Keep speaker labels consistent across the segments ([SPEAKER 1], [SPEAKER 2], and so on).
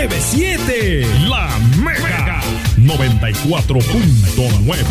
[SPEAKER 1] 997, La Mega 94.9.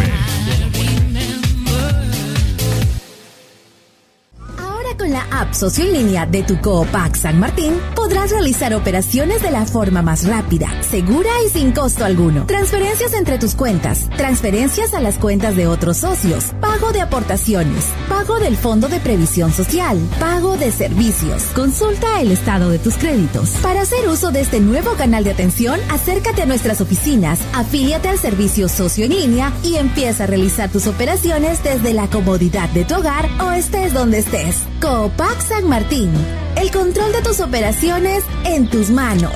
[SPEAKER 2] Con la app Socio en Línea de tu Coopac San Martín, podrás realizar operaciones de la forma más rápida, segura y sin costo alguno. Transferencias entre tus cuentas, transferencias a las cuentas de otros socios, pago de aportaciones, pago del Fondo de Previsión Social, pago de servicios. Consulta el estado de tus créditos. Para hacer uso de este nuevo canal de atención, acércate a nuestras oficinas, afíliate al servicio Socio en Línea y empieza a realizar tus operaciones desde la comodidad de tu hogar o estés donde estés. Coopac San Martín, el control de tus operaciones en tus manos.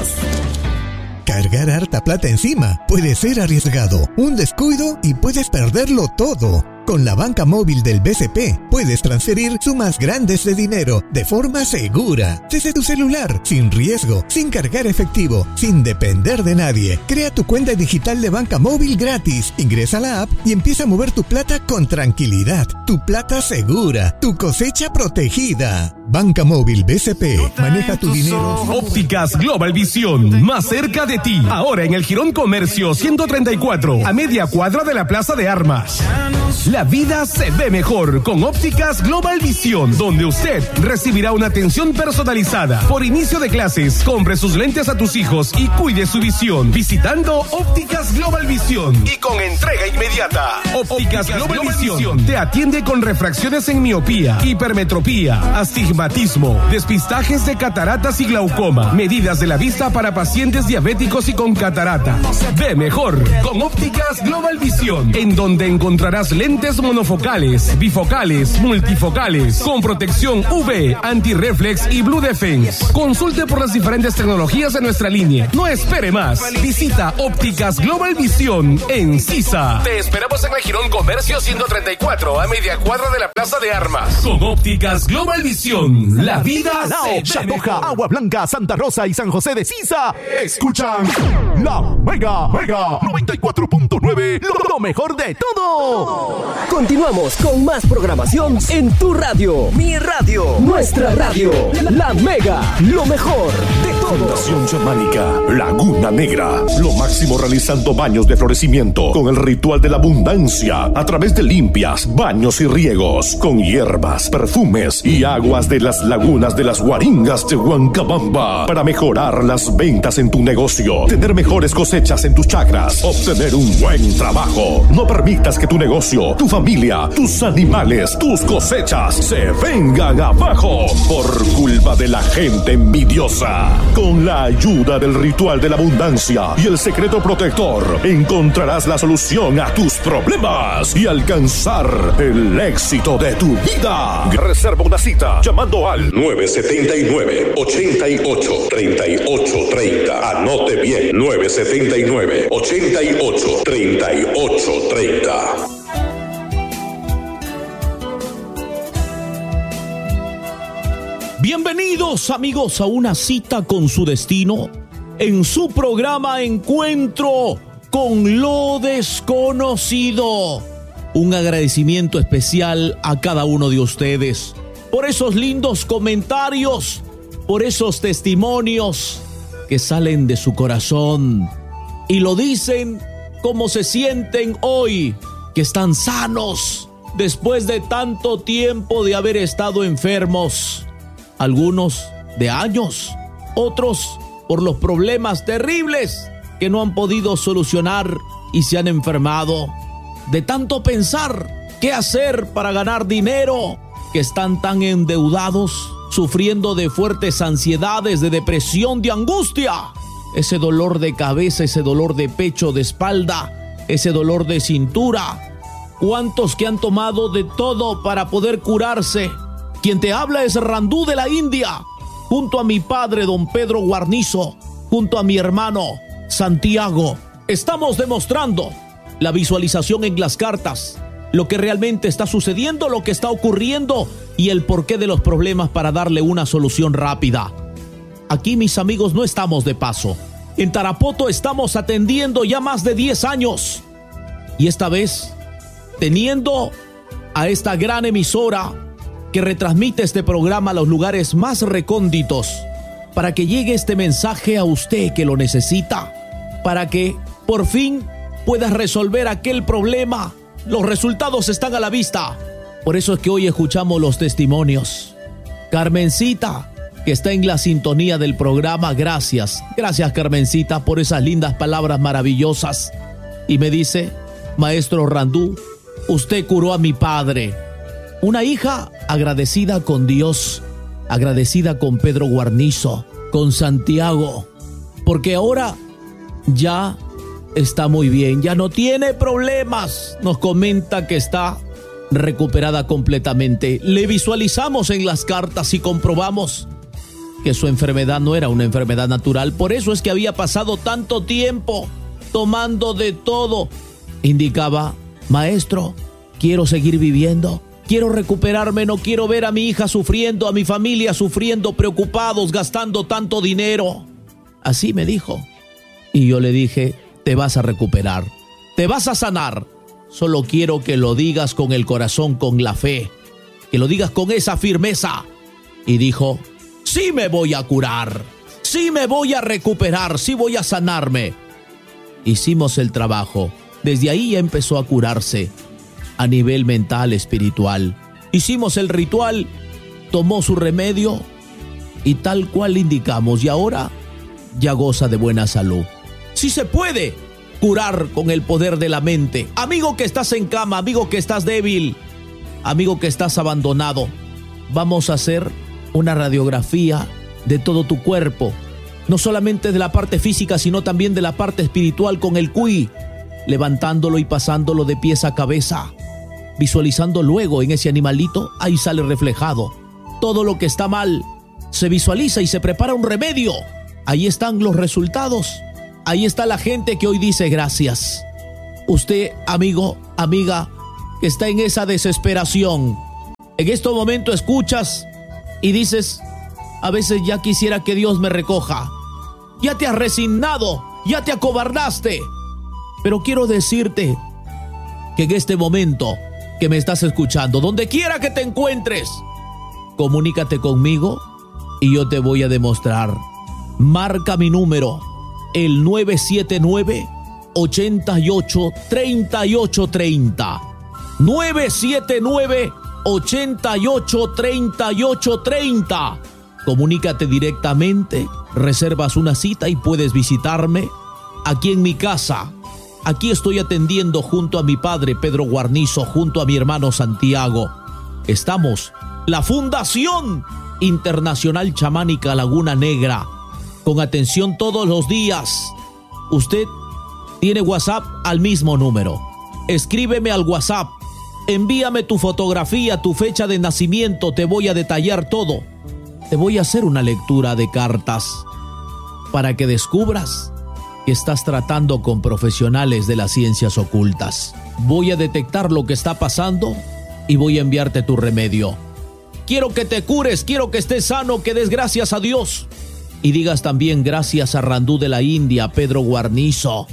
[SPEAKER 3] Cargar harta plata encima puede ser arriesgado, un descuido y puedes perderlo todo. Con la banca móvil del BCP puedes transferir sumas grandes de dinero de forma segura, desde tu celular, sin riesgo, sin cargar efectivo, sin depender de nadie. Crea tu cuenta digital de banca móvil gratis, ingresa a la app y empieza a mover tu plata con tranquilidad. Tu plata segura, tu cosecha protegida. Banca móvil BCP, maneja tu dinero.
[SPEAKER 1] Ópticas Global Visión, más cerca de ti. Ahora en el Jirón Comercio 134, a media cuadra de la Plaza de Armas. La vida se ve mejor con Ópticas Global Visión, donde usted recibirá una atención personalizada. Por inicio de clases, compre sus lentes a tus hijos y cuide su visión visitando Ópticas Global Visión y con entrega inmediata. Ópticas Global Visión te atiende con refracciones en miopía, hipermetropía, astigmatismo, despistajes de cataratas y glaucoma, medidas de la vista para pacientes diabéticos y con catarata. Ve mejor con Ópticas Global Visión, en donde encontrarás lentes monofocales, bifocales, multifocales, con protección UV, anti-reflex y Blue Defense. Consulte por las diferentes tecnologías de nuestra línea. No espere más. Visita Ópticas Global Visión en Sisa. Te esperamos en el Jirón Comercio 134, a media cuadra de la Plaza de Armas. Con Ópticas Global Visión, la vida se
[SPEAKER 4] Chatoja, Agua Blanca, Santa Rosa y San José de Sisa escuchan La Mega 94.9, lo mejor de todo.
[SPEAKER 5] Continuamos con más programación en tu radio, mi radio, nuestra radio, La Mega, lo mejor de todo.
[SPEAKER 6] Fundación Chamánica Laguna Negra, lo máximo realizando baños de florecimiento con el ritual de la abundancia a través de limpias, baños y riegos con hierbas, perfumes y aguas de las lagunas de las Guaringas de Huancabamba para mejorar las ventas en tu negocio, tener mejores cosechas en tus chacras, obtener un buen trabajo. No permitas que tu negocio, tu familia, tus animales, tus cosechas se vengan abajo por culpa de la gente envidiosa. Con la ayuda del ritual de la abundancia y el secreto protector, encontrarás la solución a tus problemas y alcanzar el éxito de tu vida. Reserva una cita llamando al 979-88-3830. Anote bien, 979-88-3830.
[SPEAKER 7] Bienvenidos amigos a una cita con su destino en su programa Encuentro con lo Desconocido. Un agradecimiento especial a cada uno de ustedes por esos lindos comentarios, por esos testimonios que salen de su corazón y lo dicen como se sienten hoy, que están sanos después de tanto tiempo de haber estado enfermos. Algunos de años, otros por los problemas terribles que no han podido solucionar y se han enfermado. De tanto pensar qué hacer para ganar dinero, que están tan endeudados, sufriendo de fuertes ansiedades, de depresión, de angustia. Ese dolor de cabeza, ese dolor de pecho, de espalda, ese dolor de cintura. ¿Cuántos que han tomado de todo para poder curarse? Quien te habla es Randú de la India, junto a mi padre don Pedro Guarnizo, junto a mi hermano Santiago. Estamos demostrando la visualización en las cartas, lo que realmente está sucediendo, lo que está ocurriendo y el porqué de los problemas para darle una solución rápida. Aquí, mis amigos, no estamos de paso. En Tarapoto estamos atendiendo ya más de 10 años. Y esta vez, teniendo a esta gran emisora que retransmite este programa a los lugares más recónditos, para que llegue este mensaje a usted que lo necesita, para que por fin puedas resolver aquel problema. Los resultados están a la vista. Por eso es que hoy escuchamos los testimonios. Carmencita, que está en la sintonía del programa, gracias. Gracias, Carmencita, por esas lindas palabras maravillosas. Y me dice: maestro Randú, usted curó a mi padre. Una hija agradecida con Dios, agradecida con Pedro Guarnizo, con Santiago, porque ahora ya está muy bien, ya no tiene problemas. Nos comenta que está recuperada completamente. Le visualizamos en las cartas y comprobamos que su enfermedad no era una enfermedad natural. Por eso es que había pasado tanto tiempo tomando de todo. Indicaba: maestro, quiero seguir viviendo, quiero recuperarme, no quiero ver a mi hija sufriendo, a mi familia sufriendo, preocupados, gastando tanto dinero. Así me dijo. Y yo le dije: te vas a recuperar, te vas a sanar. Solo quiero que lo digas con el corazón, con la fe, que lo digas con esa firmeza. Y dijo: sí me voy a curar, sí me voy a recuperar, sí voy a sanarme. Hicimos el trabajo. Desde ahí ya empezó a curarse a nivel mental, espiritual. Hicimos el ritual, tomó su remedio y tal cual indicamos. Y ahora ya goza de buena salud. Sí se puede curar con el poder de la mente. Amigo que estás en cama, amigo que estás débil, amigo que estás abandonado, vamos a hacer una radiografía de todo tu cuerpo, no solamente de la parte física, sino también de la parte espiritual, con el cuy, levantándolo y pasándolo de pies a cabeza, visualizando luego en ese animalito. Ahí sale reflejado todo lo que está mal, se visualiza y se prepara un remedio. Ahí están los resultados. Ahí está la gente que hoy dice gracias. Usted, amigo, amiga, que está en esa desesperación, en este momento escuchas y dices: a veces ya quisiera que Dios me recoja. Ya te has resignado, ya te acobardaste. Pero quiero decirte que en este momento que me estás escuchando, donde quiera que te encuentres, comunícate conmigo y yo te voy a demostrar. Marca mi número, el 979-88-3830. 979-88-3830. Comunícate directamente, reservas una cita y puedes visitarme aquí en mi casa. Aquí estoy atendiendo junto a mi padre Pedro Guarnizo, junto a mi hermano Santiago. Estamos, la Fundación Internacional Chamánica Laguna Negra, con atención todos los días. Usted tiene WhatsApp al mismo número. Escríbeme al WhatsApp, envíame tu fotografía, tu fecha de nacimiento, te voy a detallar todo. Te voy a hacer una lectura de cartas para que descubras que estás tratando con profesionales de las ciencias ocultas. Voy a detectar lo que está pasando y voy a enviarte tu remedio. Quiero que te cures, quiero que estés sano, que des gracias a Dios. Y digas también gracias a Randú de la India, Pedro Guarnizo.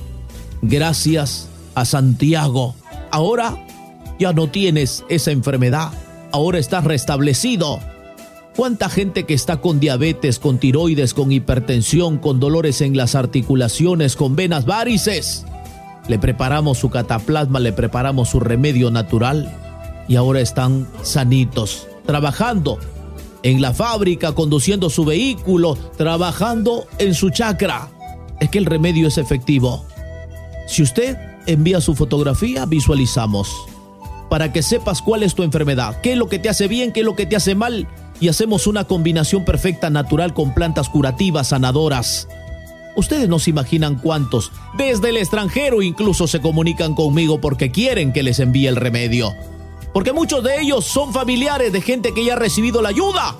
[SPEAKER 7] Gracias a Santiago. Ahora ya no tienes esa enfermedad. Ahora estás restablecido. ¿Cuánta gente que está con diabetes, con tiroides, con hipertensión, con dolores en las articulaciones, con venas varices? Le preparamos su cataplasma, le preparamos su remedio natural y ahora están sanitos, trabajando en la fábrica, conduciendo su vehículo, trabajando en su chakra. Es que el remedio es efectivo. Si usted envía su fotografía, visualizamos, para que sepas cuál es tu enfermedad, qué es lo que te hace bien, qué es lo que te hace mal, y hacemos una combinación perfecta natural con plantas curativas, sanadoras. Ustedes no se imaginan cuántos, desde el extranjero incluso, se comunican conmigo porque quieren que les envíe el remedio. Porque muchos de ellos son familiares de gente que ya ha recibido la ayuda.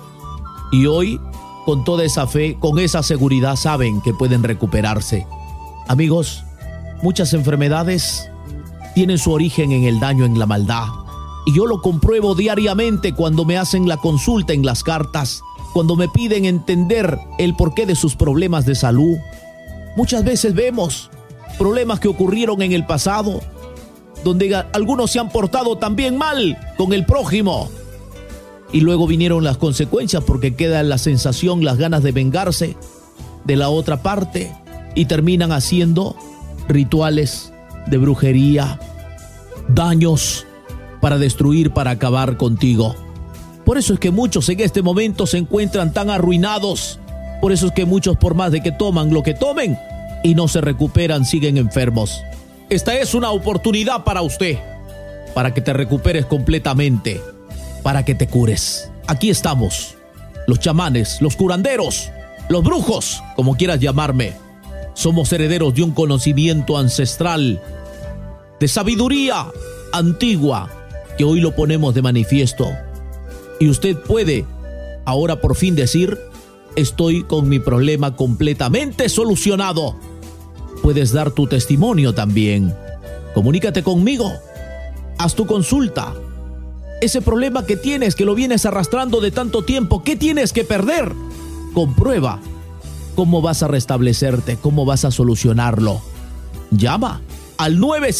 [SPEAKER 7] Y hoy, con toda esa fe, con esa seguridad, saben que pueden recuperarse. Amigos, muchas enfermedades tienen su origen en el daño, en la maldad. Y yo lo compruebo diariamente cuando me hacen la consulta en las cartas, cuando me piden entender el porqué de sus problemas de salud. Muchas veces vemos problemas que ocurrieron en el pasado, donde algunos se han portado también mal con el prójimo. y luego vinieron las consecuencias porque queda la sensación, las ganas de vengarse de la otra parte y terminan haciendo rituales de brujería, daños para destruir, para acabar contigo. Por eso es que muchos en este momento se encuentran tan arruinados. Por eso es que muchos, por más de que toman lo que tomen y no se recuperan, siguen enfermos. Esta es una oportunidad para usted, para que te recuperes completamente, para que te cures. Aquí estamos, los chamanes, los curanderos, los brujos, como quieras llamarme. Somos herederos de un conocimiento ancestral, de sabiduría antigua, que hoy lo ponemos de manifiesto. Y usted puede ahora por fin decir: estoy con mi problema completamente solucionado. Puedes dar tu testimonio también. Comunícate conmigo. Haz tu consulta. Ese problema que tienes, que lo vienes arrastrando de tanto tiempo, ¿qué tienes que perder? Comprueba cómo vas a restablecerte, cómo vas a solucionarlo. Llama al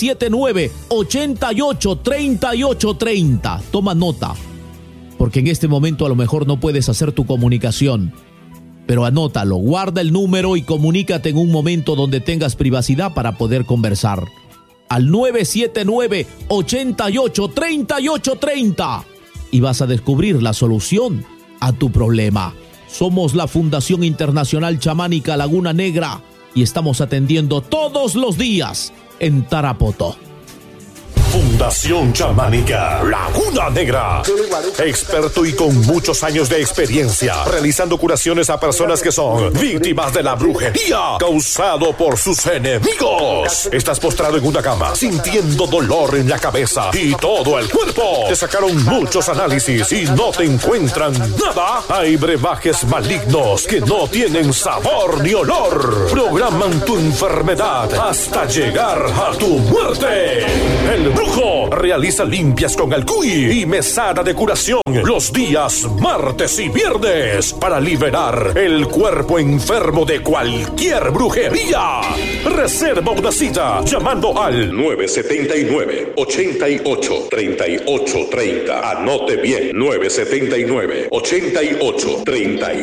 [SPEAKER 7] 979-883830. Toma nota, porque en este momento a lo mejor no puedes hacer tu comunicación, pero anótalo, guarda el número y comunícate en un momento donde tengas privacidad para poder conversar. Al 979-883830 y vas a descubrir la solución a tu problema. Somos la Fundación Internacional Chamánica Laguna Negra y estamos atendiendo todos los días en Tarapoto.
[SPEAKER 6] Fundación Chamánica Laguna Negra. Experto y con muchos años de experiencia realizando curaciones a personas que son víctimas de la brujería causado por sus enemigos. Estás postrado en una cama sintiendo dolor en la cabeza y todo el cuerpo. Te sacaron muchos análisis y no te encuentran nada. Hay brebajes malignos que no tienen sabor ni olor. Programan tu enfermedad hasta llegar a tu muerte. El brujo realiza limpias con alcuy y mesada de curación los días martes y viernes para liberar el cuerpo enfermo de cualquier brujería. Reserva una cita llamando al 979-883830. Anote bien, 979-883830.